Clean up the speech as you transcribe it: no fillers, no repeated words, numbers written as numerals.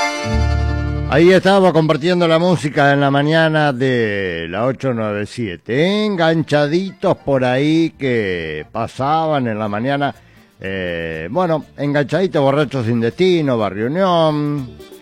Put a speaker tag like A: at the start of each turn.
A: Ahí estaba compartiendo la música en la mañana de la 897, enganchaditos por ahí que pasaban en la mañana, bueno, enganchaditos, Borrachos sin Destino, Barrio Unión,